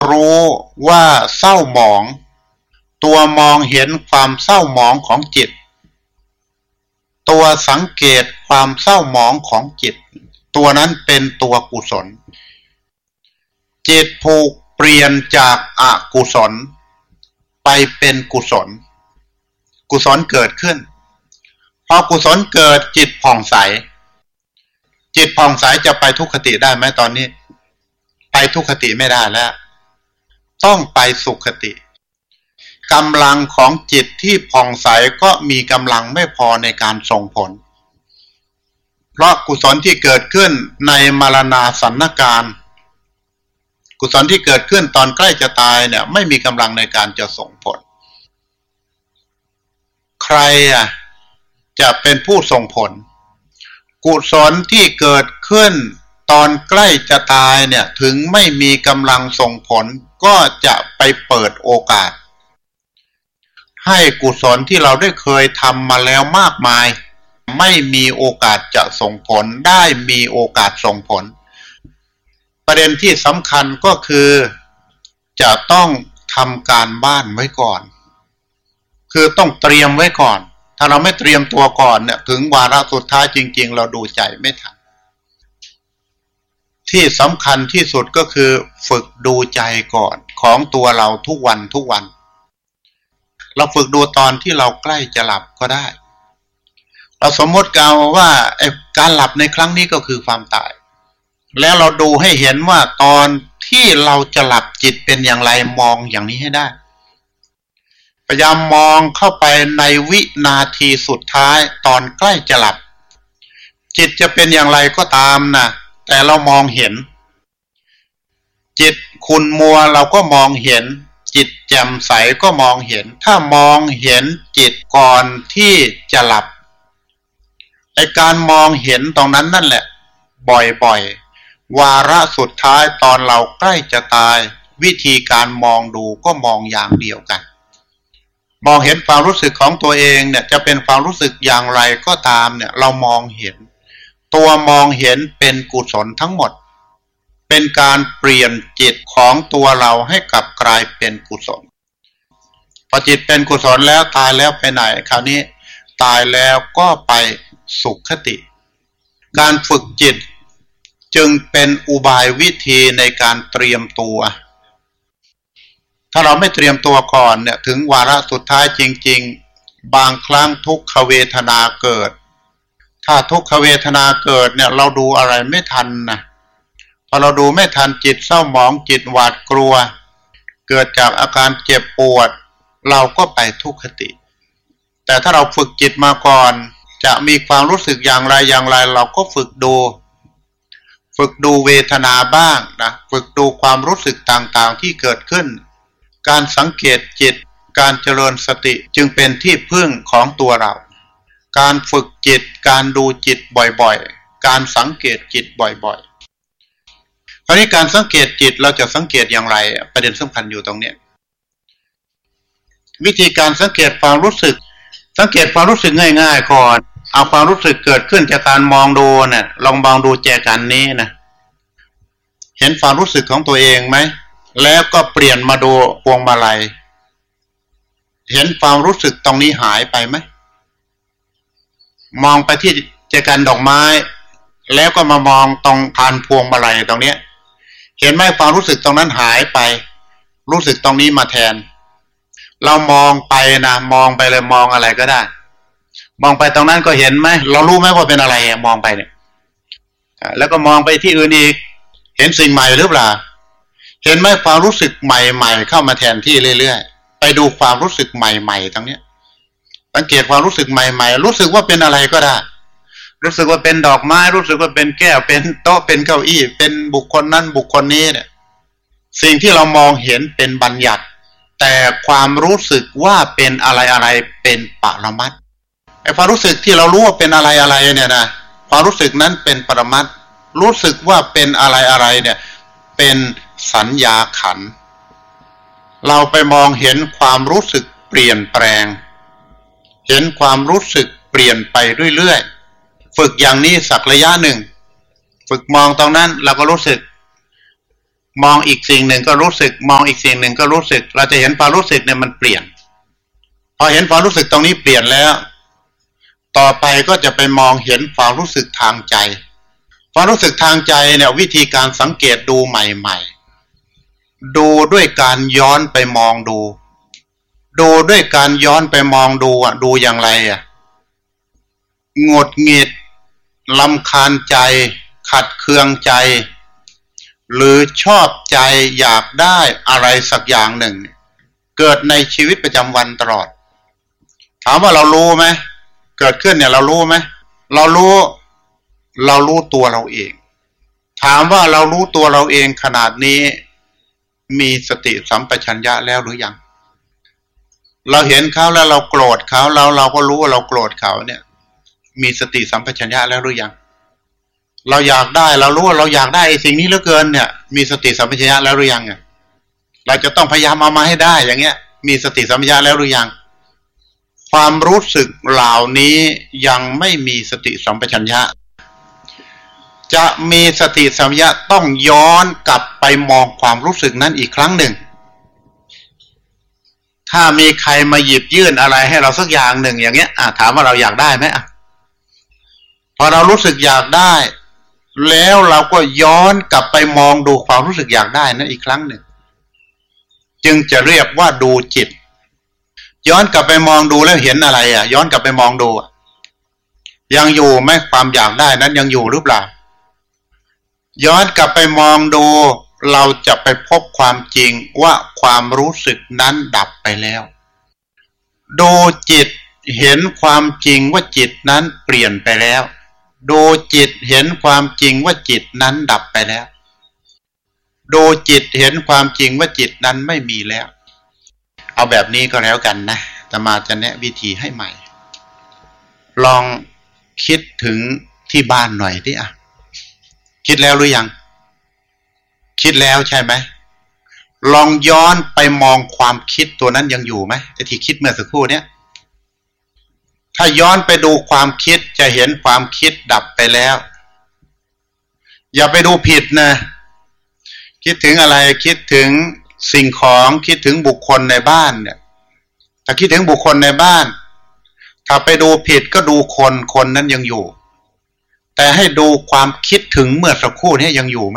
รู้ว่าเศร้าหมองตัวมองเห็นความเศร้าหมองของจิตตัวสังเกตความเศร้าหมองของจิตตัวนั้นเป็นตัวกุศลจิตถูกเปลี่ยนจากอกุศลไปเป็นกุศลกุศลเกิดขึ้นพอกุศลเกิดจิตผ่องใสจิตผ่องใสจะไปทุกขติได้ไหมตอนนี้ไปทุกขติไม่ได้แล้วต้องไปสุขติกำลังของจิตที่ผ่องใสก็มีกำลังไม่พอในการส่งผลเพราะกุศลที่เกิดขึ้นในมรณาสันนการกุศลที่เกิดขึ้นตอนใกล้จะตายเนี่ยไม่มีกำลังในการจะส่งผลใครจะเป็นผู้ส่งผลกุศลที่เกิดขึ้นตอนใกล้จะตายเนี่ยถึงไม่มีกำลังส่งผลก็จะไปเปิดโอกาสให้กุศลที่เราได้เคยทำมาแล้วมากมายไม่มีโอกาสจะส่งผลได้มีโอกาสส่งผลประเด็นที่สำคัญก็คือจะต้องทำการบ้านไว้ก่อนคือต้องเตรียมไว้ก่อนถ้าเราไม่เตรียมตัวก่อนเนี่ยถึงวาระสุดท้ายจริงๆเราดูใจไม่ทันที่สำคัญที่สุดก็คือฝึกดูใจก่อนของตัวเราทุกวันเราฝึกดูตอนที่เราใกล้จะหลับก็ได้เราสมมติกันว่าการหลับในครั้งนี้ก็คือความตายแล้วเราดูให้เห็นว่าตอนที่เราจะหลับจิตเป็นอย่างไรมองอย่างนี้ให้ได้พยายามมองเข้าไปในวินาทีสุดท้ายตอนใกล้จะหลับจิตจะเป็นอย่างไรก็ตามนะแต่เรามองเห็นจิตขุ่นมัวเราก็มองเห็นจิตแจ่มใสก็มองเห็นถ้ามองเห็นจิตก่อนที่จะหลับการมองเห็นตรงนั้นนั่นแหละบ่อยๆวาระสุดท้ายตอนเราใกล้จะตายวิธีการมองดูก็มองอย่างเดียวกันมองเห็นความรู้สึกของตัวเองเนี่ยจะเป็นความรู้สึกอย่างไรก็ตามเนี่ยเรามองเห็นตัวมองเห็นเป็นกุศลทั้งหมดเป็นการเปลี่ยนจิตของตัวเราให้กลับกลายเป็นกุศลพอจิตเป็นกุศลแล้วตายแล้วไปไหนคราวนี้ตายแล้วก็ไปสุขติการฝึกจิตจึงเป็นอุบายวิธีในการเตรียมตัวถ้าเราไม่เตรียมตัวก่อนเนี่ยถึงวาระสุดท้ายจริงๆบางครั้งทุกขเวทนาเกิดถ้าทุกขเวทนาเกิดเนี่ยเราดูอะไรไม่ทันนะพอเราดูไม่ทันจิตเศร้าหมองจิตหวาดกลัวเกิดจากอาการเจ็บปวดเราก็ไปทุกขติแต่ถ้าเราฝึกจิตมาก่อนจะมีความรู้สึกอย่างไรเราก็ฝึกดูเวทนาบ้างนะฝึกดูความรู้สึกต่างๆที่เกิดขึ้นการสังเกตจิตการเจริญสติจึงเป็นที่พึ่งของตัวเราการฝึกจิตการดูจิตบ่อยๆการสังเกตจิตบ่อยๆคราวนี้การสังเกตจิตเราจะสังเกตอย่างไรประเด็นสำคัญอยู่ตรงนี้วิธีการสังเกตความรู้สึกง่ายๆก่อนเอาความรู้สึกเกิดขึ้นจากการมองดูเนี่ยลองมองดูแจกันนี้นะเห็นความรู้สึกของตัวเองไหมแล้วก็เปลี่ยนมาดูพวงมาลัยเห็นความรู้สึกตรงนี้หายไปไหมมองไปที่แจกันดอกไม้แล้วก็มามองตรงพานพวงมาลัยตรงนี้เห็นไหมความรู้สึกตรงนั้นหายไปรู้สึกตรงนี้มาแทนเรามองไปนะมองไปเลยมองอะไรก็ได้มองไปตรงนั้นก็เห็นไหมเรารู้ไหมว่าเป็นอะไรมองไปเนี่ยแล้วก็มองไปที่อื่นอีกเห็นสิ่งใหม่หรือเปล่าเห็นไหมความรู้สึกใหม่ๆเข้ามาแทนที่เรื่อยๆไปดูความรู้สึกใหม่ๆตรงนี้สังเกตความรู้สึกใหม่ๆรู้สึกว่าเป็นอะไรก็ได้รู้สึกว่าเป็นดอกไม้รู้สึกว่าเป็นแก้วเป็นโต๊ะเป็นเก้าอี้เป็นบุคคลนั้นบุคคลนี้เนี่ยสิ่งที่เรามองเห็นเป็นบัญญัติแต่ความรู้สึกว่าเป็นอะไรเป็นปรมัตถ์ไอ้ความรู้สึกที่เรารู้ว่าเป็นอะไรเนี่ยนะความรู้สึกนั้นเป็นปรมัตถ์รู้สึกว่าเป็นอะไรเนี่ยเป็นสัญญาขันธ์เราไปมองเห็นความรู้สึกเปลี่ยนแปลงเห็นความรู้สึกเปลี่ยนไปเรื่อยๆฝึกอย่างนี้สักระยะหนึ่งฝึกมองตรงนั้นเราก็รู้สึกมองอีกสิ่งหนึ่งก็รู้สึกมองอีกสิ่งหนึ่งก็รู้สึกเราจะเห็นความรู้สึกเนี่ยมันเปลี่ยนพอเห็นความรู้สึกตรงนี้เปลี่ยนแล้วต่อไปก็จะไปมองเห็นความรู้สึกทางใจความรู้สึกทางใจเนี่ยวิธีการสังเกตดูใหม่ๆดูด้วยการย้อนไปมองดูด้วยการย้อนไปมองดูดูอย่างไรหงุดหงิดรำคาญใจขัดเคืองใจหรือชอบใจอยากได้อะไรสักอย่างหนึ่งเกิดในชีวิตประจำวันตลอดถามว่าเรารู้ไหมเกิดขึ้นเนี่ยเรารู้ไหมเรารู้ตัวเราเองถามว่าเรารู้ตัวเราเองขนาดนี้มีสติสัมปชัญญะแล้วหรือยังเราเห็นเขาแล้วเราโกรธเขาแล้วเราก็รู้ว่าเราโกรธเขาเนี่ยมีสติสัมปชัญญะแล้วหรือยังเราอยากได้เรารู้ว่าเราอยากได้สิ่งนี้เหลือเกินเนี่ยมีสติสัมปชัญญะแล้วหรือยังเราจะต้องพยายามเอามาให้ได้อย่างเงี้ยมีสติสัมปชัญญะแล้วหรือยังความรู้สึกเหล่านี้ยังไม่มีสติสัมปชัญญะจะมีสติสัมปชัญญะต้องย้อนกลับไปมองความรู้สึกนั้นอีกครั้งหนึ่งถ้ามีใครมาหยิบยื่นอะไรให้เราสักอย่างหนึ่งอย่างเงี้ยถามว่าเราอยากได้ไหมพอเรารู้สึกอยากได้แล้วเราก็ย้อนกลับไปมองดูความรู้สึกอยากได้นั้นอีกครั้งหนึ่งจึงจะเรียกว่าดูจิตย้อนกลับไปมองดูแล้วเห็นอะไรย้อนกลับไปมองดูยังอยู่ไหมความอยากได้นั้นยังอยู่หรือเปล่าย้อนกลับไปมองดูเราจะไปพบความจริงว่าความรู้สึกนั้นดับไปแล้วดูจิตเห็นความจริงว่าจิตนั้นเปลี่ยนไปแล้วดูจิตเห็นความจริงว่าจิตนั้นดับไปแล้วดูจิตเห็นความจริงว่าจิตนั้นไม่มีแล้วเอาแบบนี้ก็แล้วกันนะอาตมาจะแนะวิธีให้ใหม่ลองคิดถึงที่บ้านหน่อยดิคิดแล้วหรือยังคิดแล้วใช่ไหมลองย้อนไปมองความคิดตัวนั้นยังอยู่ไหมไอ้ที่คิดเมื่อสักครู่เนี้ยถ้าย้อนไปดูความคิดจะเห็นความคิดดับไปแล้วอย่าไปดูผิดนะคิดถึงอะไรคิดถึงสิ่งของคิดถึงบุคคลในบ้านเนี่ยถ้าคิดถึงบุคคลในบ้านถ้าไปดูผิดก็ดูคนนั้นยังอยู่แต่ให้ดูความคิดถึงเมื่อสักครู่นี้ยังอยู่ไหม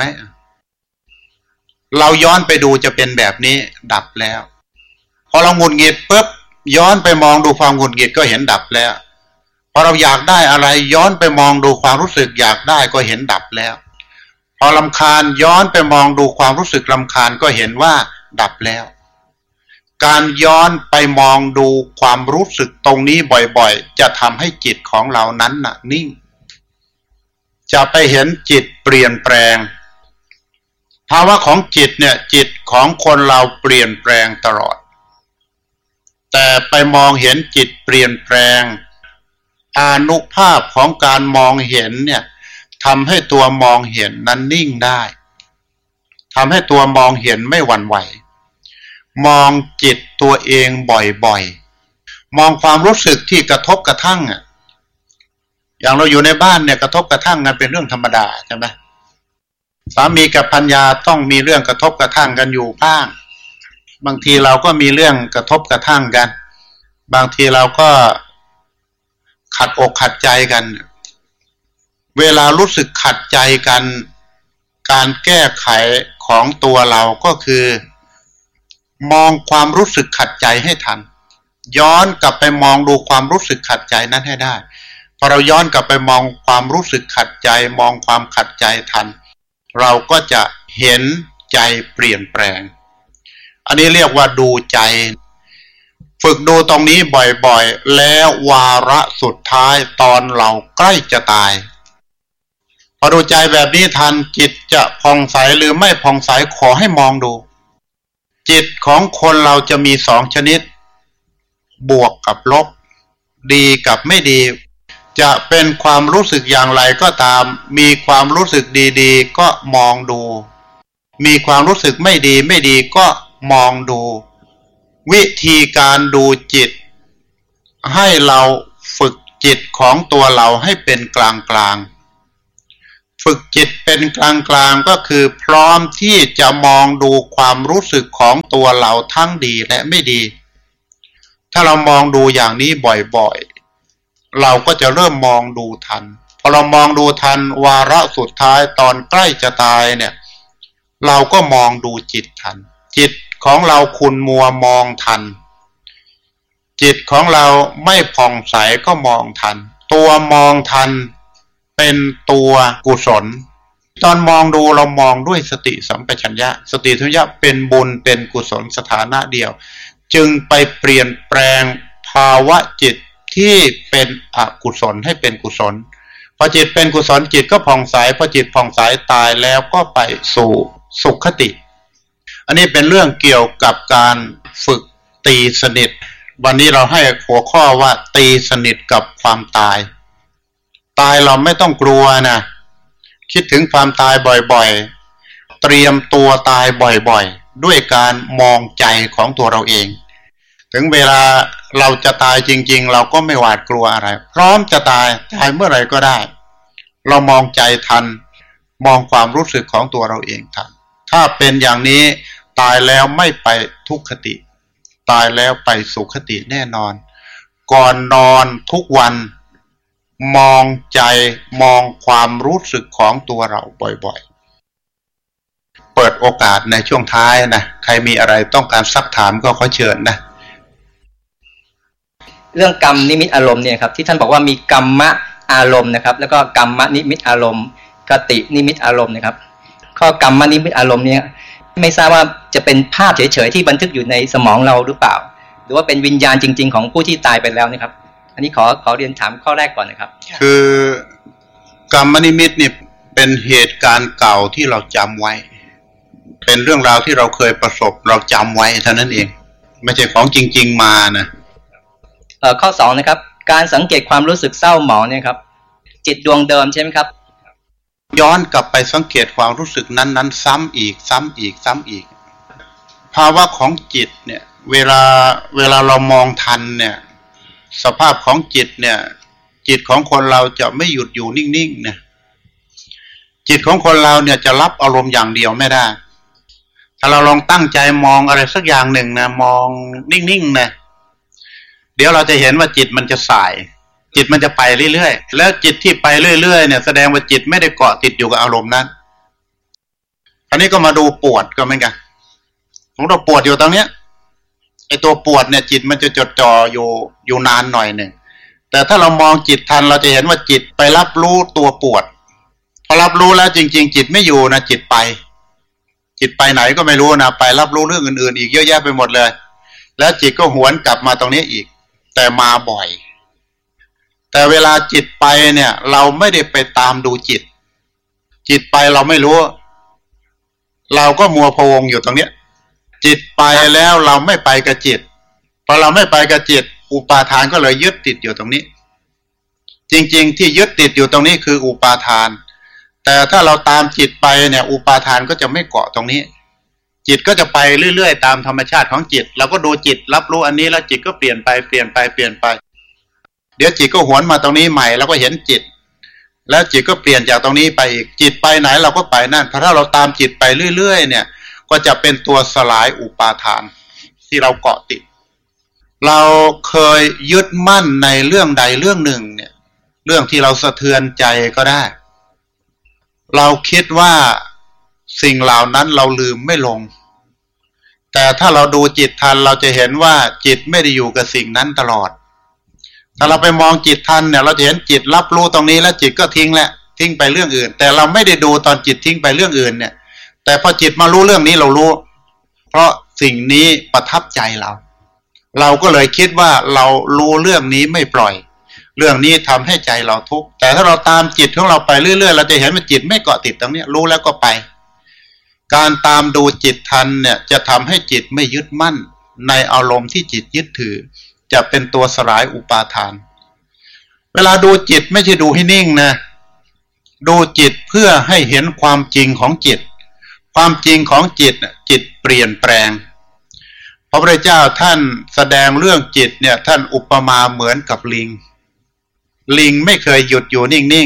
เราย้อนไปดูจะเป็นแบบนี้ดับแล้วพอเราหงุดหงิดปุ๊บย้อนไปมองดูความหงุดหงิดก็เห็นดับแล้วพอเราอยากได้อะไรย้อนไปมองดูความรู้สึกอยากได้ก็เห็นดับแล้วพอรำคาญย้อนไปมองดูความรู้สึกรำคาญก็เห็นว่าดับแล้วการย้อนไปมองดูความรู้สึกตรงนี้บ่อยๆจะทำให้จิตของเรานั้นนิ่งจะไปเห็นจิตเปลี่ยนแปลงภาวะของจิตเนี่ยจิตของคนเราเปลี่ยนแปลงตลอดแต่ไปมองเห็นจิตเปลี่ยนแปลงอานุภาพของการมองเห็นเนี่ยทำให้ตัวมองเห็นนั้นนิ่งได้ทำให้ตัวมองเห็นไม่หวั่นไหวมองจิตตัวเองบ่อยๆมองความรู้สึกที่กระทบกระทั่งอย่างเราอยู่ในบ้านเนี่ยกระทบกระทั่งกันเป็นเรื่องธรรมดาใช่ไหมสามีกับภรรยาต้องมีเรื่องกระทบกระทั่งกันอยู่บ้างบางทีเราก็มีเรื่องกระทบกระทั่งกันบางทีเราก็ขัดอกขัดใจกันเวลารู้สึกขัดใจกันการแก้ไขของตัวเราก็คือมองความรู้สึกขัดใจให้ทันย้อนกลับไปมองดูความรู้สึกขัดใจนั้นให้ได้พอเราย้อนกลับไปมองความรู้สึกขัดใจมองความขัดใจทันเราก็จะเห็นใจเปลี่ยนแปลงอันนี้เรียกว่าดูใจฝึกดูตรงนี้บ่อยๆแล้ววาระสุดท้ายตอนเราใกล้จะตายพอดูใจแบบนี้ทันจิตจะผ่องใสหรือไม่ผ่องใสขอให้มองดูจิตของคนเราจะมีสองชนิดบวกกับลบดีกับไม่ดีจะเป็นความรู้สึกอย่างไรก็ตามมีความรู้สึกดีๆก็มองดูมีความรู้สึกไม่ดีก็มองดูวิธีการดูจิตให้เราฝึกจิตของตัวเราให้เป็นกลางฝึกจิตเป็นกลางๆก็คือพร้อมที่จะมองดูความรู้สึกของตัวเราทั้งดีและไม่ดีถ้าเรามองดูอย่างนี้บ่อยๆเราก็จะเริ่มมองดูทันพอเรามองดูทันวาระสุดท้ายตอนใกล้จะตายเนี่ยเราก็มองดูจิตทันจิตของเราขุ่นมัวมองทันจิตของเราไม่ผ่องใสก็มองทันตัวมองทันเป็นตัวกุศลตอนมองดูเรามองด้วยสติสัมปชัญญะสติสัมปชัญญะเป็นบุญเป็นกุศลสถานะเดียวจึงไปเปลี่ยนแปลงภาวะจิตที่เป็นอกุศลให้เป็นกุศลพอจิตเป็นกุศลจิตก็ผ่องใสพอจิตผ่องใสตายแล้วก็ไปสู่สุขคติอันนี้เป็นเรื่องเกี่ยวกับการฝึกตีสนิทวันนี้เราให้หัวข้อว่าตีสนิทกับความตายตายเราไม่ต้องกลัวนะคิดถึงความตายบ่อยๆเตรียมตัวตายบ่อยๆด้วยการมองใจของตัวเราเองถึงเวลาเราจะตายจริงๆเราก็ไม่หวาดกลัวอะไรพร้อมจะตายเมื่อไหร่ก็ได้เรามองใจทันมองความรู้สึกของตัวเราเองทันถ้าเป็นอย่างนี้ตายแล้วไม่ไปทุกขติตายแล้วไปสุขติแน่นอนก่อนนอนทุกวันมองใจมองความรู้สึกของตัวเราบ่อยๆเปิดโอกาสในช่วงท้ายนะใครมีอะไรต้องการซักถามก็ขอเชิญนะเรื่องกรรมนิมิตอารมณ์เนี่ยครับที่ท่านบอกว่ามีกรรมะอารมณ์นะครับแล้วก็กรรมนิมิตอารมณ์กตินิมิตอารมณ์นะครับข้อกรรมนิมิตอารมณ์เนี่ยไม่ทราบว่าจะเป็นภาพเฉยๆที่บันทึกอยู่ในสมองเราหรือเปล่าหรือว่าเป็นวิญญาณจริงๆของผู้ที่ตายไปแล้วนะครับอันนี้ขอเรียนถามข้อแรกก่อนนะครับคือกรรมนิมิตนี่เป็นเหตุการณ์เก่าที่เราจำไว้เป็นเรื่องราวที่เราเคยประสบเราจำไว้เท่านั้นเองไม่ใช่ของจริงๆมานะข้อสองนะครับการสังเกตความรู้สึกเศร้าหมองเนี่ยครับจิตดวงเดิมใช่ไหมครับย้อนกลับไปสังเกตความรู้สึกนั้นๆซ้ำอีกภาวะของจิตเนี่ยเวลาเรามองทันเนี่ยสภาพของจิตเนี่ยจิตของคนเราจะไม่หยุดอยู่นิ่งๆนะจิตของคนเราเนี่ยจะรับอารมณ์อย่างเดียวไม่ได้ถ้าเราลองตั้งใจมองอะไรสักอย่างหนึ่งนะมองนิ่งๆนะเดี๋ยวเราจะเห็นว่าจิตมันจะสายจิตมันจะไปเรื่อยๆแล้วจิตที่ไปเรื่อยๆเนี่ยแสดงว่าจิตไม่ได้เกาะติดอยู่กับอารมณ์นั้นอันนี้ก็มาดูปวดก็เหมือนกันผมเราปวดอยู่ตรงเนี้ยไอ้ตัวปวดเนี่ยจิตมันจะจดจ่ออยู่นานหน่อยหนึ่งแต่ถ้าเรามองจิตทันเราจะเห็นว่าจิตไปรับรู้ตัวปวดพอรับรู้แล้วจริงๆจิตไม่อยู่นะจิตไปไหนก็ไม่รู้นะไปรับรู้เรื่องอื่นๆอีกเยอะแยะไปหมดเลยแล้วจิตก็หวนกลับมาตรงนี้อีกแต่มาบ่อยแต่เวลาจิตไปเนี่ยเราไม่ได้ไปตามดูจิตไปเราไม่รู้เราก็มัวพะวงอยู่ตรงเนี้ยจิตไปแล้วเราไม่ไปกับจิตพอเราไม่ไปกับจิตอุปาทานก็เลยยึดติดอยู่ตรงนี้จริงๆที่ยึดติดอยู่ตรงนี้คืออุปาทานแต่ถ้าเราตามจิตไปเนี่ยอุปาทานก็จะไม่เกาะตรงนี้จิตก็จะไปเรื่อยๆตามธรรมชาติของจิตเราก็ดูจิตรับรู้อันนี้แล้วจิตก็เปลี่ยนไปเดี๋ยวจิตก็หวนมาตรงนี้ใหม่แล้วก็เห็นจิตแล้วจิตก็เปลี่ยนจากตรงนี้ไปอีกจิตไปไหนเราก็ไปนั่นถ้าเราตามจิตไปเรื่อยๆเนี่ยก็จะเป็นตัวสลายอุปาทานที่เราเกาะติดเราเคยยึดมั่นในเรื่องใดเรื่องหนึ่งเนี่ยเรื่องที่เราสะเทือนใจก็ได้เราคิดว่าสิ่งเหล่านั้นเราลืมไม่ลงแต่ถ้าเราดูจิตทันเราจะเห็นว่าจิตไม่ได้อยู่กับสิ่งนั้นตลอดถ้าเราไปมองจิตทันเนี่ยเราจะเห็นจิตรับรู้ตรงนี้แล้วจิตก็ทิ้งไปเรื่องอื่นแต่เราไม่ได้ดูตอนจิตทิ้งไปเรื่องอื่นเนี่ยแต่พอจิตมารู้เรื่องนี้เรารู้เพราะสิ่งนี้ประทับใจเราก็เลยคิดว่าเรารู้เรื่องนี้ไม่ปล่อยเรื่องนี้ทำให้ใจเราทุกข์แต่ถ้าเราตามจิตของเราไปเรื่อยๆเราจะเห็นว่าจิตไม่เกาะติดตรงนี้รู้แล้วก็ไปการตามดูจิตทันเนี่ยจะทำให้จิตไม่ยึดมั่นในอารมณ์ที่จิตยึดถือจะเป็นตัวสลายอุปาทานเวลาดูจิตไม่ใช่ดูให้นิ่งนะดูจิตเพื่อให้เห็นความจริงของจิตความจริงของจิตเปลี่ยนแปลงพระพุทธเจ้าท่านแสดงเรื่องจิตเนี่ยท่านอุปมาเหมือนกับลิงไม่เคยหยุดอยู่นิ่ง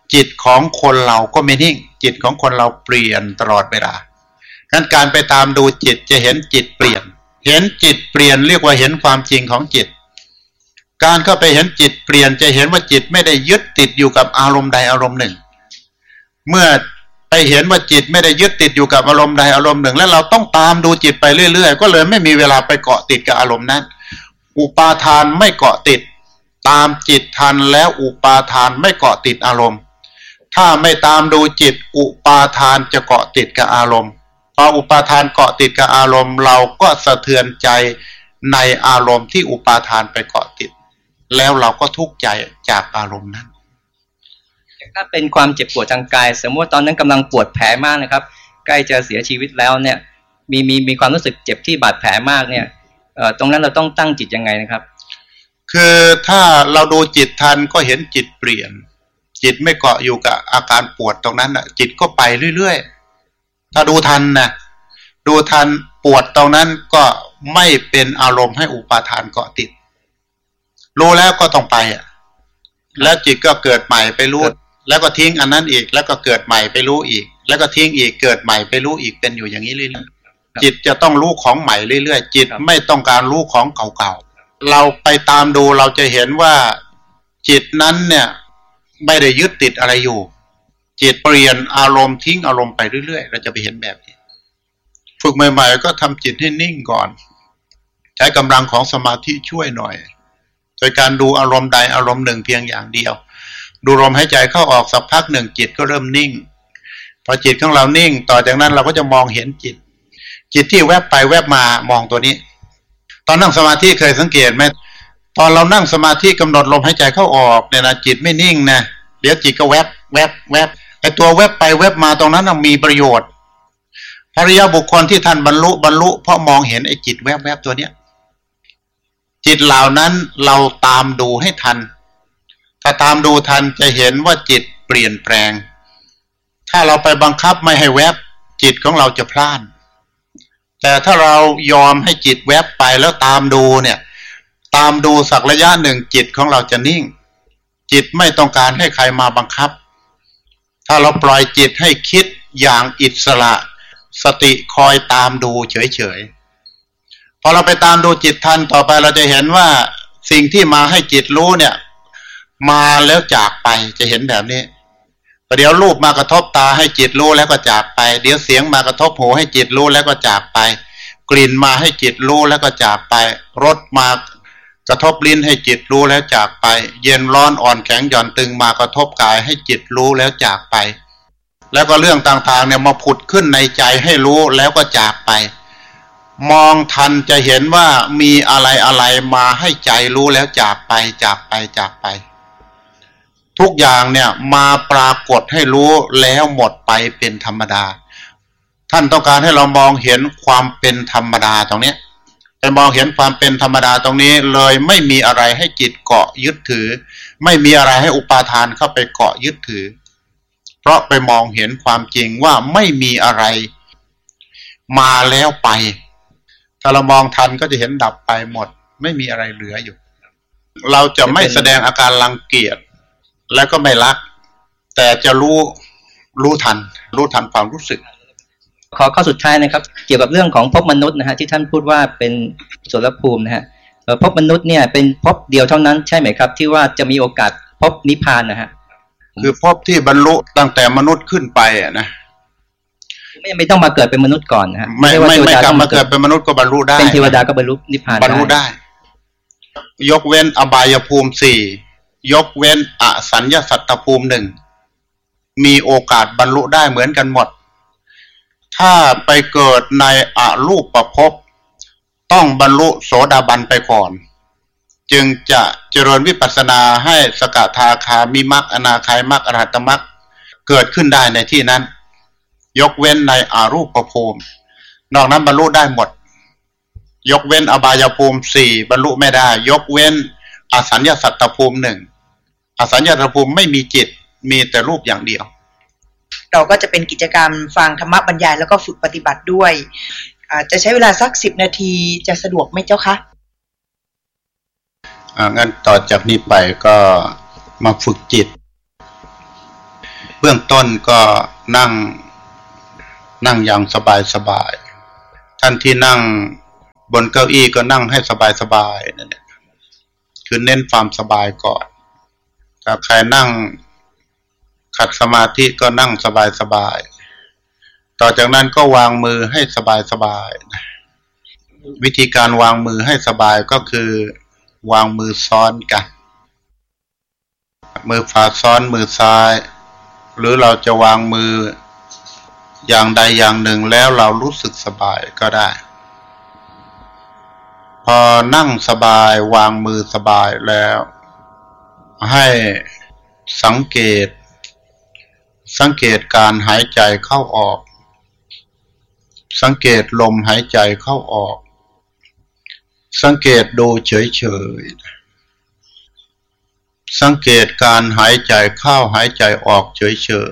จิตของคนเราก็ไม่นิ่งจิตของคนเราเปลี่ยนตลอดเวลางั้นการไปตามดูจิตจะเห็นจิตเปลี่ยนเห็นจิตเปลี่ยนเรียกว่าเห็นความจริงของจิตการเข้าไปเห็นจิตเปลี่ยนจะเห็นว่าจิตไม่ได้ยึดติดอยู่กับอารมณ์ใดอารมณ์หนึ่งเมื่อไปเห็นว่าจิตไม่ได้ยึดติดอยู่กับอารมณ์ใดอารมณ์หนึ่งแล้วเราต้องตามดูจิตไปเรื่อยๆก็เลยไม่มีเวลาไปเกาะติดกับอารมณ์นั้นอุปาทานไม่เกาะติดตามจิตทันแล้วอุปาทานไม่เกาะติดอารมณ์ถ้าไม่ตามดูจิตอุปาทานจะเกาะติดกับอารมณ์พออุปาทานเกาะติดกับอารมณ์เราก็สะเทือนใจในอารมณ์ที่อุปาทานไปเกาะติดแล้วเราก็ทุกข์ใจจากอารมณ์นั้นถ้าเป็นความเจ็บปวดทางกายสมมติตอนนั้นกำลังปวดแผลมากนะครับใกล้จะเสียชีวิตแล้วเนี่ยมีความรู้สึกเจ็บที่บาดแผลมากเนี่ยตรงนั้นเราต้องตั้งจิตยังไงนะครับคือถ้าเราดูจิตทันก็เห็นจิตเปลี่ยนจิตไม่เกาะอยู่กับอาการปวดตรงนั้นจิตก็ไปเรื่อยๆถ้าดูทันนะดูทันปวดตรงนั้นก็ไม่เป็นอารมณ์ให้อุปาทานเกาะติดรู้แล้วก็ต้องไปแล้วจิตก็เกิดใหม่ไปรู้แล้วก็ทิ้งอันนั้นอีกแล้วก็เกิดใหม่ไปรู้อีกแล้วก็ทิ้งอีกเกิดใหม่ไปรู้อีกเป็นอยู่อย่างนี้เรื่อยๆจิตจะต้องรู้ของใหม่เรื่อยๆจิตไม่ต้องการรู้ของเก่าๆเราไปตามดูเราจะเห็นว่าจิตนั้นเนี่ยไม่ได้ยึดติดอะไรอยู่จิตเปลี่ยนอารมณ์ทิ้งอารมณ์ไปเรื่อยๆเราจะไปเห็นแบบนี้ฝึกใหม่ๆก็ทำจิตให้นิ่งก่อนใช้กำลังของสมาธิช่วยหน่อยโดยการดูอารมณ์ใดอารมณ์หนึ่งเพียงอย่างเดียวดูลมหายใจเข้าออกสักพักหนึ่งจิตก็เริ่มนิ่งพอจิตของเรานิ่งต่อจากนั้นเราก็จะมองเห็นจิตที่แวบไปแวบมามองตัวนี้ตอนนั่งสมาธิเคยสังเกตไหมตอนเรานั่งสมาธิกำหนดลมหายใจเข้าออกเนี่ยนะจิตไม่นิ่งนะเดี๋ยวจิตก็แวบไอ้ตัวแวบไปแวบมาตรงนั้นมีประโยชน์พระอริยบุคคลที่ท่านบรรลุเพราะมองเห็นไอ้จิตแวบตัวเนี้ยจิตเหล่านั้นเราตามดูให้ทันถ้าตามดูทันจะเห็นว่าจิตเปลี่ยนแปลงถ้าเราไปบังคับไม่ให้แวบจิตของเราจะพลาดแต่ถ้าเรายอมให้จิตแวบไปแล้วตามดูเนี่ยตามดูสักระยะหนึ่งจิตของเราจะนิ่งจิตไม่ต้องการให้ใครมาบังคับถ้าเราปล่อยจิตให้คิดอย่างอิสระสติคอยตามดูเฉยๆพอเราไปตามดูจิตทันต่อไปเราจะเห็นว่าสิ่งที่มาให้จิตรู้เนี่ยมาแล้วจากไปจะเห็นแบบนี้เดี๋ยวรูปมากระทบตาให้จิตรู้แล้วก็จากไปเดี๋ยวเสียงมากระทบหูให้จิตรู้แล้วก็จากไปกลิ่นมาให้จิตรู้แล้วก็จากไปรสมากระทบลิ้นให้จิตรู้แล้วจากไปเย็นร้อนอ่อนแข็งหย่อนตึงมากระทบกายให้จิตรู้แล้วจากไปแล้วก็เรื่องต่างๆเนี่ยมาผุดขึ้นในใจให้รู้แล้วก็จากไปมองทันจะเห็นว่ามีอะไรมาให้ใจรู้แล้วจากไปทุกอย่างเนี่ยมาปรากฏให้รู้แล้วหมดไปเป็นธรรมดาท่านต้องการให้เรามองเห็นความเป็นธรรมดาตรงนี้ไปมองเห็นความเป็นธรรมดาตรงนี้เลยไม่มีอะไรให้จิตเกาะยึดถือไม่มีอะไรให้อุปาทานเข้าไปเกาะยึดถือเพราะไปมองเห็นความจริงว่าไม่มีอะไรมาแล้วไปถ้าเรามองทันก็จะเห็นดับไปหมดไม่มีอะไรเหลืออยู่เราจะไม่แสดงอาการรังเกียจแล้วก็ไม่รักแต่จะรู้ทันความรู้สึกขอข้อสุดท้ายนะครับเกี่ยวกับเรื่องของภพมนุษย์นะฮะที่ท่านพูดว่าเป็นสุรภูมินะฮะภพมนุษย์เนี่ยเป็นภพเดียวเท่านั้นใช่ไหมครับที่ว่าจะมีโอกาสพบนิพพานนะฮะคือภพที่บรรลุตั้งแต่มนุษย์ขึ้นไปนะไม่ต้องมาเกิดเป็นมนุษย์ก่อนนะฮะไม่กลับมาเกิดเป็นมนุษย์ก็บรรลุได้เป็นเทวดาก็บรรลุนิพพานบรรลุได้ยกเว้นอบายภูมิ4ยกเว้นอสัญญสัตตภูมิ1มีโอกาสบรรลุได้เหมือนกันหมดถ้าไปเกิดในอรูปภพต้องบรรลุโสดาบันไปก่อนจึงจะเจริญวิปัสสนาให้สกทาคามิมรรคอนาคายมรรคอรหัตมรรคเกิดขึ้นได้ในที่นั้นยกเว้นในอรูปภูมินอกนั้นบรรลุได้หมดยกเว้นอบายภูมิ4บรรลุไม่ได้ยกเว้นอสัญญสัตตภูมิ1อสัญญสัตตภูมิไม่มีจิตมีแต่รูปอย่างเดียวเราก็จะเป็นกิจกรรมฟังธรรมบรรยายแล้วก็ฝึกปฏิบัติด้วยจะใช้เวลาสัก10 นาทีจะสะดวกไหมเจ้าคะงั้นต่อจากนี้ไปก็มาฝึกจิตเบื้องต้นก็นั่งอย่างสบายท่านที่นั่งบนเก้าอี้ก็นั่งให้สบายนั่นแหละคือเน้นความสบายก่อนถ้าใครนั่งขัดสมาธิก็นั่งสบายต่อจากนั้นก็วางมือให้สบายวิธีการวางมือให้สบายก็คือวางมือซ้อนกันมือขวาซ้อนมือซ้ายหรือเราจะวางมืออย่างใดอย่างหนึ่งแล้วเรารู้สึกสบายก็ได้พอนั่งสบายวางมือสบายแล้วให้สังเกตการหายใจเข้าออกสังเกตลมหายใจเข้าออกสังเกตดูเฉยๆสังเกตการหายใจเข้าหายใจออกเฉย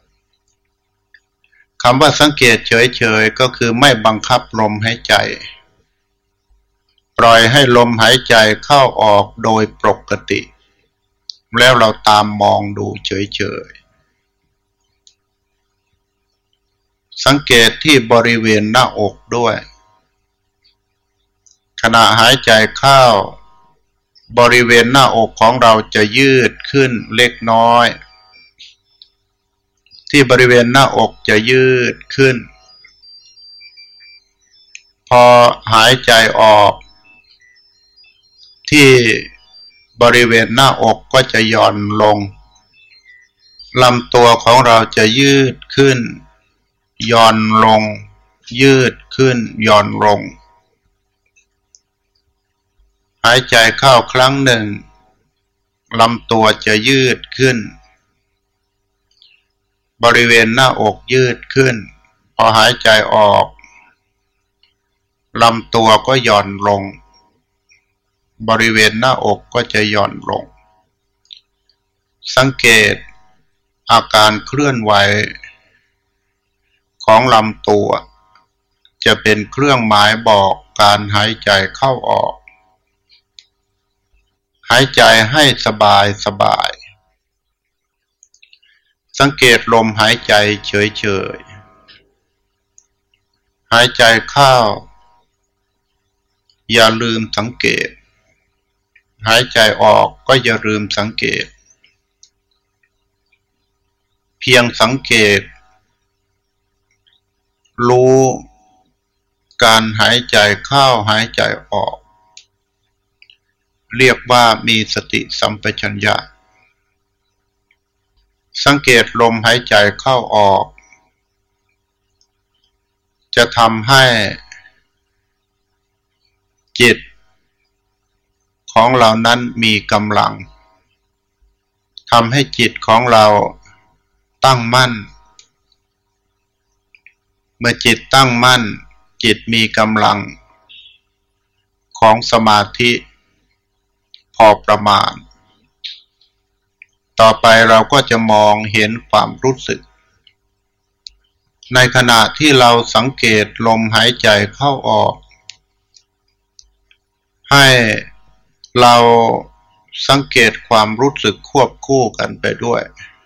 ๆคำว่าสังเกตเฉยๆก็คือไม่บังคับลมหายใจปล่อยให้ลมหายใจเข้าออกโดยปกติแล้วเราตามมองดูเฉยๆสังเกตที่บริเวณหน้าอกด้วยขณะหายใจเข้าบริเวณหน้าอกของเราจะยืดขึ้นเล็กน้อยที่บริเวณหน้าอกจะยืดขึ้นพอหายใจออกที่บริเวณหน้าอกก็จะหย่อนลงลำตัวของเราจะยืดขึ้นหย่อนลงยืดขึ้นหย่อนลงหายใจเข้าครั้งหนึ่งลำตัวจะยืดขึ้นบริเวณหน้าอกยืดขึ้นพอหายใจออกลำตัวก็หย่อนลงบริเวณหน้าอกก็จะหย่อนลงสังเกตอาการเคลื่อนไหวของลำตัวจะเป็นเครื่องหมายบอกการหายใจเข้าออกหายใจให้สบายสังเกตลมหายใจเฉยๆหายใจเข้าอย่าลืมสังเกตหายใจออกก็อย่าลืมสังเกตเพียงสังเกตรู้การหายใจเข้าหายใจออกเรียกว่ามีสติสัมปชัญญะสังเกตลมหายใจเข้าออกจะทำให้จิตของเรานั้นมีกำลังทำให้จิตของเราตั้งมั่นเมื่อจิตตั้งมั่นจิตมีกำลังของสมาธิพอประมาณต่อไปเราก็จะมองเห็นความรู้สึกในขณะที่เราสังเกตลมหายใจเข้าออกให้เราสังเกตความรู้สึกควบคู่กันไปด้วย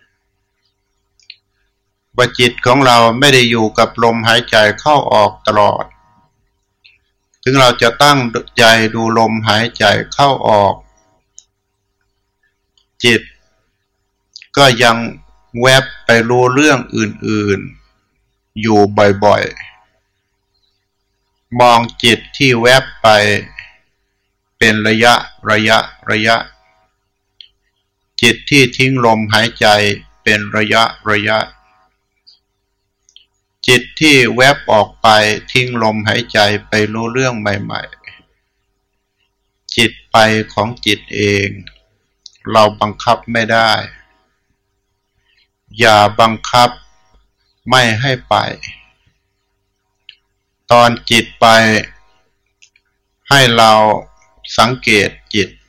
ว่าจิตของเราไม่ได้อยู่กับลมหายใจเข้าออกตลอดถึงเราจะตั้งใจดูลมหายใจเข้าออกจิตก็ยังแวบไปรู้เรื่องอื่นๆอยู่บ่อยๆมองจิตที่แวบไปเป็นระยะจิตที่ทิ้งลมหายใจเป็นระยะจิตที่แวบออกไปทิ้งลมหายใจไปรู้เรื่องใหม่ๆจิตไปของจิตเองเราบังคับไม่ได้อย่าบังคับไม่ให้ไปตอนจิตไปให้เราสังเกตจิต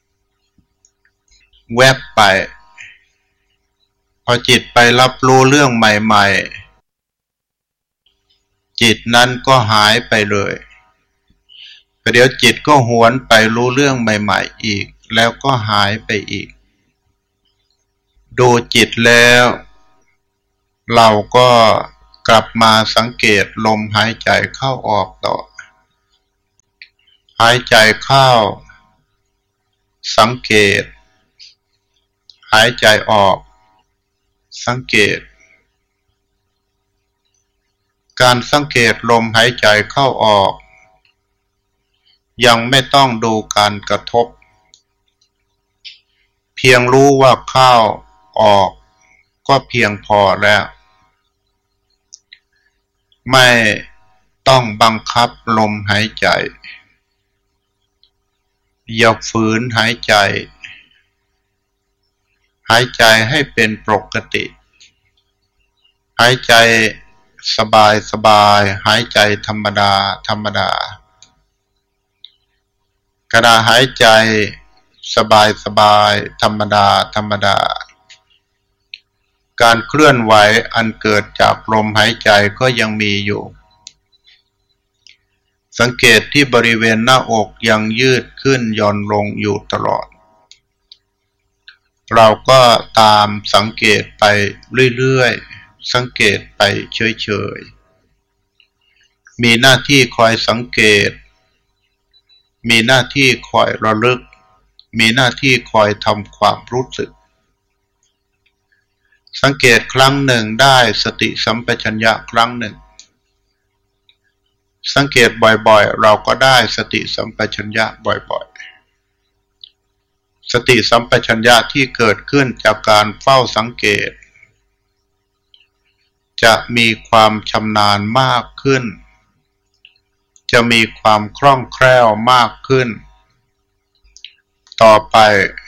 แวบไปพอจิตไปรับรู้เรื่องใหม่ๆจิตนั้นก็หายไปเลยเดี๋ยวจิตก็หวนไปรู้เรื่องใหม่ๆอีกแล้วก็หายไปอีกดูจิตแล้วเราก็กลับมาสังเกตลมหายใจเข้าออกต่อหายใจเข้าสังเกตหายใจออกสังเกตการสังเกตลมหายใจเข้าออกยังไม่ต้องดูการกระทบเพียงรู้ว่าเข้าออกก็เพียงพอแล้วไม่ต้องบังคับลมหายใจอย่าฝืนหายใจหายใจให้เป็นปกติหายใจสบายสบายหายใจธรรมดาธรรมดาขณะหายใจสบายสบายธรรมดาธรรมดาการเคลื่อนไหวอันเกิดจากลมหายใจก็ยังมีอยู่สังเกตที่บริเวณหน้าอกยังยืดขึ้นหย่อนลงอยู่ตลอดเราก็ตามสังเกตไปเรื่อยๆสังเกตไปเฉยๆมีหน้าที่คอยสังเกตมีหน้าที่คอยระลึกมีหน้าที่คอยทำความรู้สึกสังเกตครั้งหนึ่งได้สติสัมปชัญญะครั้งหนึ่งสังเกตบ่อยๆเราก็ได้สติสัมปชัญญะบ่อยๆสติสัมปชัญญะที่เกิดขึ้นจากการเฝ้าสังเกตจะมีความชำนาญมากขึ้นจะมีความคล่องแคล่วมากขึ้นต่อไป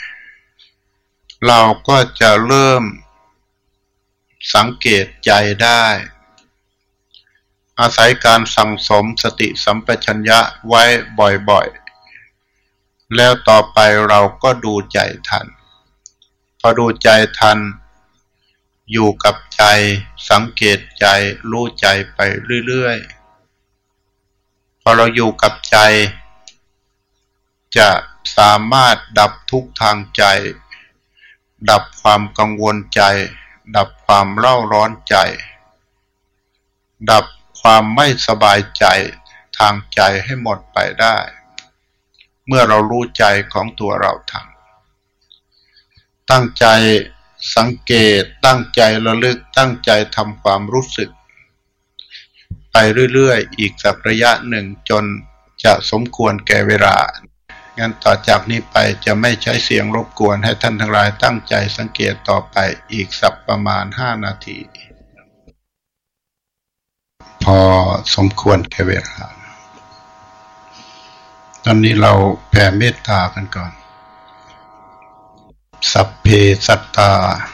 เราก็จะเริ่มสังเกตใจได้อาศัยการสั่งสมสติสัมปชัญญะไว้บ่อยๆแล้วต่อไปเราก็ดูใจทันพอดูใจทันอยู่กับใจสังเกตใจรู้ใจไปเรื่อยๆพอเราอยู่กับใจจะสามารถดับทุกข์ทางใจดับความกังวลใจดับความเร่าร้อนใจดับความไม่สบายใจทางใจให้หมดไปได้เมื่อเรารู้ใจของตัวเราทันตั้งใจสังเกตตั้งใจระลึกตั้งใจทำความรู้สึกไปเรื่อยๆอีกสักระยะหนึ่งจนจะสมควรแก่เวลางั้นต่อจากนี้ไปจะไม่ใช้เสียงรบกวนให้ท่านทั้งหลายตั้งใจสังเกตต่อไปอีกสักประมาณ5 นาทีพอสมควรแก่เวลาตอนนี้เราแผ่เมตตากันก่อนสัพเพสัตตา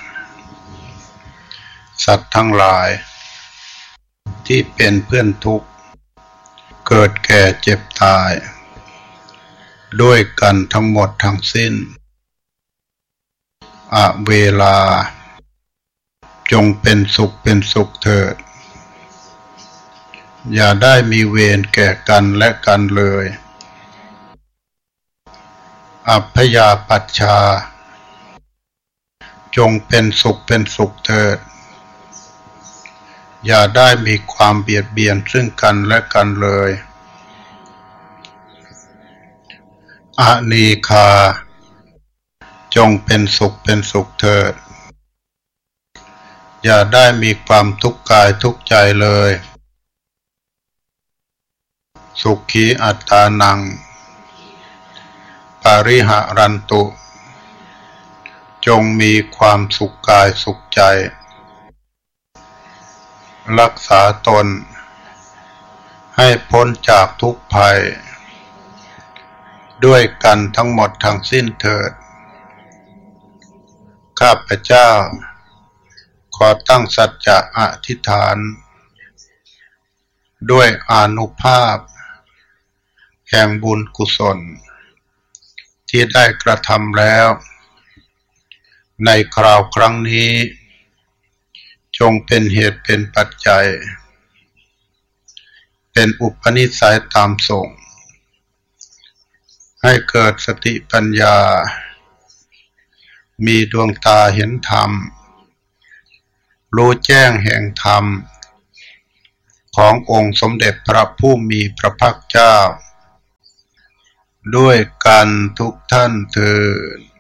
สัตว์ทั้งหลายที่เป็นเพื่อนทุกข์เกิดแก่เจ็บตายด้วยกันทั้งหมดทั้งสิ้นเวลาจงเป็นสุขเถิดอย่าได้มีเวรแก่กันและกันเลยอัพยาปัชชาจงเป็นสุขเถิดอย่าได้มีความเบียดเบียนซึ่งกันและกันเลยอนีฆาจงเป็นสุขเถิดอย่าได้มีความทุกข์กายทุกข์ใจเลยสุขีอัตตานังปาริหารันตุจงมีความสุขกายสุขใจรักษาตนให้พ้นจากทุกภัยด้วยกันทั้งหมดทั้งสิ้นเถิดข้าพเจ้าขอตั้งสัจจะอธิษฐานด้วยอานุภาพแห่งบุญกุศลที่ได้กระทำแล้วในคราวครั้งนี้จงเป็นเหตุเป็นปัจจัยเป็นอุปนิสัยตามส่งให้เกิดสติปัญญามีดวงตาเห็นธรรมรู้แจ้งแห่งธรรมขององค์สมเด็จพระผู้มีพระภาคเจ้าด้วยกันทุกท่านเถิด